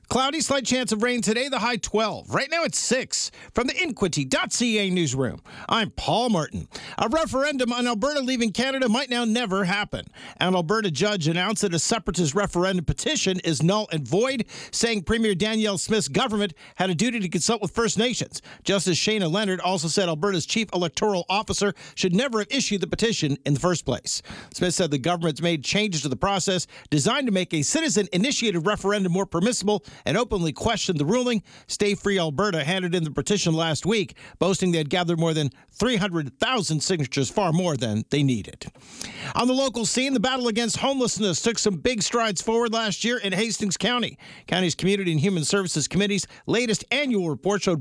Cloudy, slight chance of rain today, the high 12. Right now it's 6. From the Inquity.ca newsroom, I'm Paul Martin. A referendum on Alberta leaving Canada might now never happen. An Alberta judge announced that a separatist referendum petition is null and void, saying Premier Danielle Smith's government had a duty to consult with First Nations. Justice Shayna Leonard also said Alberta's chief electoral officer should never have issued the petition in the first place. Smith said the government's made changes to the process designed to make a citizen-initiated referendum more permissible and openly questioned the ruling. Stay Free Alberta handed in the petition last week, boasting they had gathered more than 300,000 signatures, far more than they needed. On the local scene, the battle against homelessness took some big strides forward last year in Hastings County. County's Community and Human Services Committee's latest annual report showed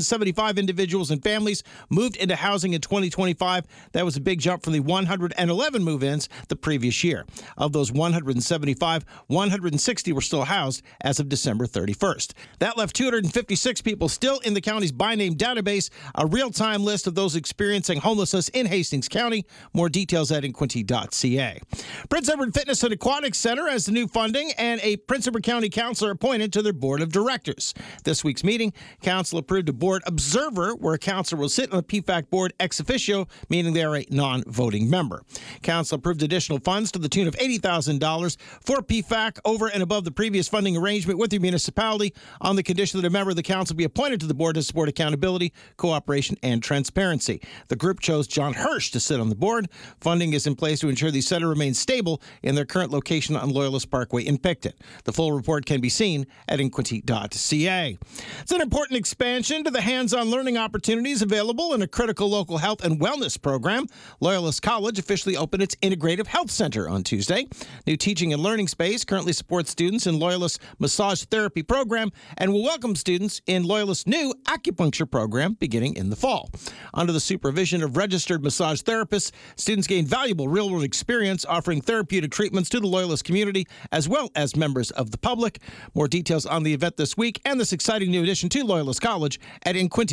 175 individuals and families moved into housing in 2025. That was a big jump from the 111 move-ins the previous year. Of those 175, 160 were still housed as of December 31st. That left 256 people still in the county's by name database, a real-time list of those experiencing homelessness in Hastings County. More details at Inquity.ca. Prince Edward Fitness and Aquatics Center has the new funding and a Prince Edward County councilor appointed to their board of directors. This week's meeting, council approved a board observer where a councilor will sit on the PFAC board ex officio, meaning they are a non-voting member. Council approved additional funds to the tune of $80,000 for PFAC over and above the previous funding arrangement with the municipality on the condition that a member of the council be appointed to the board to support accountability, cooperation, and transparency. The group chose John Hirsch to sit on the board. Funding is in place to ensure the center remains stable in their current location on Loyalist Parkway in Picton. The full report can be seen at Inquity.ca. It's an important expansion to the hands-on learning opportunities available in a critical local health and wellness program. Loyalist College officially opened its Integrative Health Center on Tuesday. New teaching and learning space currently supports students in Loyalist Massage Therapy program and will welcome students in Loyalist's new acupuncture program beginning in the fall. Under the supervision of registered massage therapists, students gain valuable real-world experience offering therapeutic treatments to the Loyalist community as well as members of the public. More details on the event this week and this exciting new addition to Loyalist College at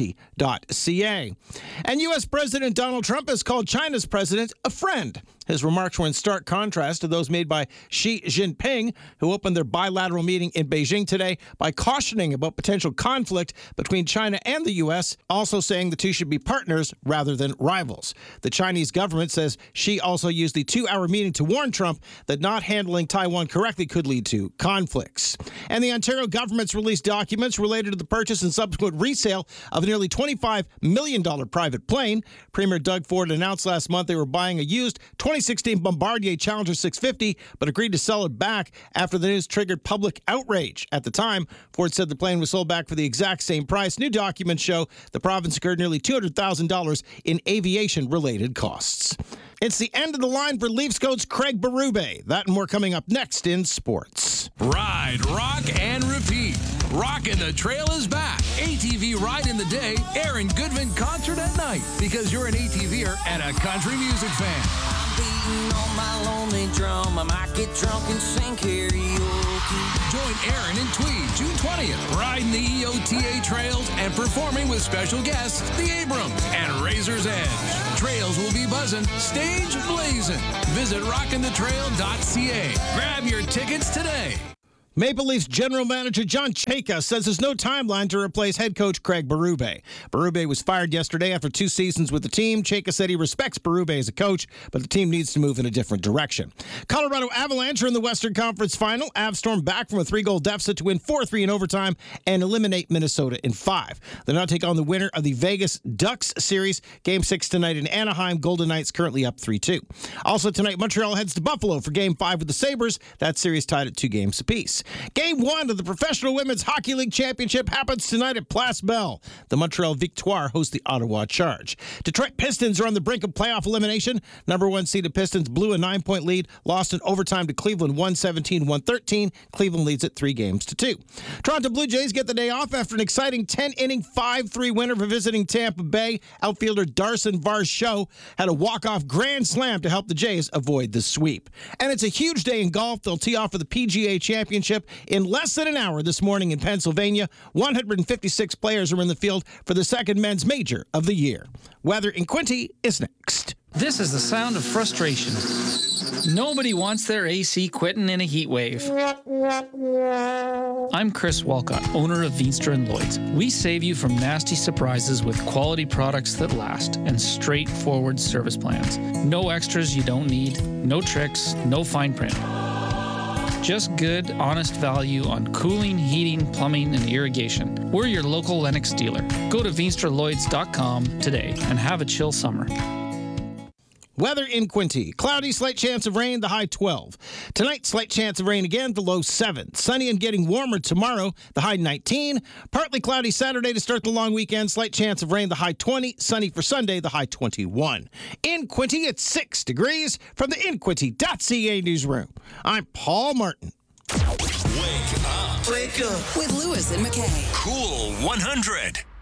Inquity.ca. And U.S. President Donald Trump has called China's president a friend. His remarks were in stark contrast to those made by Xi Jinping, who opened their bilateral meeting in Beijing today by cautioning about potential conflict between China and the U.S., also saying the two should be partners rather than rivals. The Chinese government says Xi also used the 2-hour meeting to warn Trump that not handling Taiwan correctly could lead to conflicts. And the Ontario government's released documents related to the purchase and subsequent resale of a nearly $25 million private plane. Premier Doug Ford announced last month they were buying a used 2016 Bombardier Challenger 650, but agreed to sell it back after the news triggered public outrage. At the time, Ford said the plane was sold back for the exact same price. New documents show the province incurred nearly $200,000 in aviation-related costs. It's the end of the line for Leafs coach Craig Berube. That and more coming up next in sports. Ride, rock, and repeat. Rockin' the Trail is back. ATV Ride in the day, Aaron Goodman concert at night. Because you're an ATVer and a country music fan. I'm beating on my lonely drum. I might get drunk and sing karaoke. Join Aaron and Tweed June 20th, riding the EOTA trails and performing with special guests, the Abrams and Razor's Edge. Trails will be buzzing, stage blazing. Visit rockinthetrail.ca. Grab your tickets today. Maple Leafs general manager John Chayka says there's no timeline to replace head coach Craig Berube. Berube was fired yesterday after 2 seasons with the team. Chayka said he respects Berube as a coach, but the team needs to move in a different direction. Colorado Avalanche are in the Western Conference Final. Avs stormed back from a 3-goal deficit to win 4-3 in overtime and eliminate Minnesota in 5. They'll now take on the winner of the Vegas Ducks series. Game 6 tonight in Anaheim. Golden Knights currently up 3-2. Also tonight, Montreal heads to Buffalo for Game 5 with the Sabres. That series tied at 2 games apiece. Game 1 of the Professional Women's Hockey League Championship happens tonight at Place Belle. The Montreal Victoire host the Ottawa Charge. Detroit Pistons are on the brink of playoff elimination. Number 1 seeded Pistons blew a 9-point lead, lost in overtime to Cleveland 117-113. Cleveland leads at 3-2. Toronto Blue Jays get the day off after an exciting 10-inning 5-3 winner for visiting Tampa Bay. Outfielder Darson Varsho had a walk-off grand slam to help the Jays avoid the sweep. And it's a huge day in golf. They'll tee off for the PGA Championship in less than an hour this morning in Pennsylvania. 156 players are in the field for the second men's major of the year. Weather in Quinty is next. This is the sound of frustration. Nobody wants their AC quitting in a heat wave. I'm Chris Walcott, owner of Veenstra & Lloyd's. We save you from nasty surprises with quality products that last and straightforward service plans. No extras you don't need, no tricks, no fine print. Just good, honest value on cooling, heating, plumbing, and irrigation. We're your local Lennox dealer. Go to VeenstraLlyods.com today and have a chill summer. Weather in Quincy. Cloudy, slight chance of rain, the high 12. Tonight, slight chance of rain again, the low 7. Sunny and getting warmer tomorrow, the high 19. Partly cloudy Saturday to start the long weekend, slight chance of rain, the high 20. Sunny for Sunday, the high 21. In Quincy, it's 6 degrees from the InQuincy.ca newsroom. I'm Paul Martin. Wake up. Wake up. With Lewis and McKay. Cool 100.